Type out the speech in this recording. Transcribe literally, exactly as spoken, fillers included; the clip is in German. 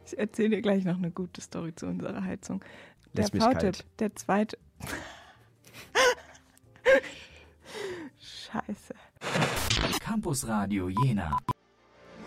Ich erzähle dir gleich noch eine gute Story zu unserer Heizung. Der Lass mich V-Tipp, kalt. der zweite. Scheiße. Campus Radio Jena.